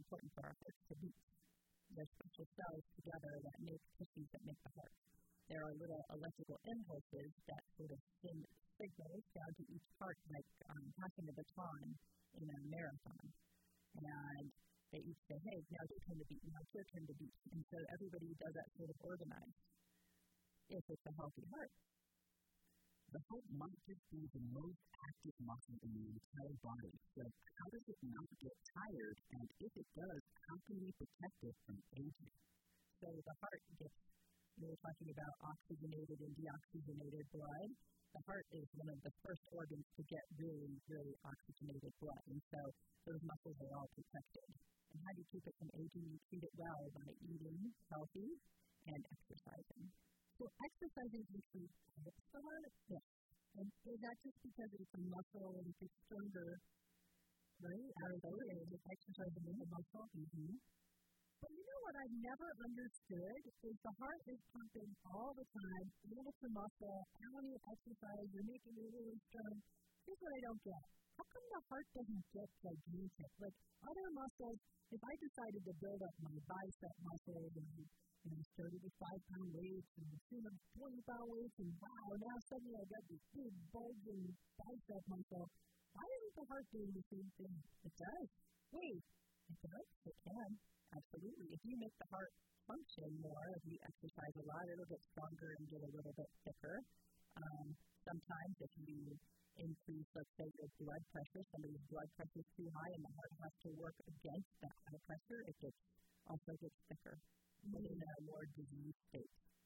important for our hearts to beat. There's special cells together that make tissues that make the heart. There are little electrical impulses that sort of send signals down to each part, like passing a baton in a marathon. And they each say, hey, now it's your turn to beat, now it's your turn to beat. And so everybody does that sort of organized if it's a healthy heart. The heart might just be the most active muscle in the entire body. So how does it not get tired? And if it does, how can we protect it from aging? So the heart gets, we were talking about oxygenated and deoxygenated blood. The heart is one of the first organs to get really, really oxygenated blood. And so those muscles are all protected. And how do you keep it from aging? You treat it well by eating healthy and exercising. So exercising improves the heart? Yes. And is that just because it's a muscle and it's stronger, right? Absolutely. Exercising is a muscle. Mm-hmm. But you know what I've never understood is the heart is pumping all the time, even if it's a muscle, how many exercise, you're making it really strong. Here's what I don't get. How come the heart doesn't get gigantic? Like other muscles, if I decided to build up my bicep muscles and I started with 5-pound weights and soon I'm 20-pound weights and wow, now suddenly I've got this big bulging bicep muscle. Why isn't the heart doing the same thing? It does. Wait, it does? It can. Absolutely. If you make the heart function more, if you exercise a lot, it'll get stronger and get a little bit thicker. Sometimes if you increase, let's say, your blood pressure, somebody's blood pressure is too high and the heart has to work against that high pressure, it also gets thicker. And in a more disease state.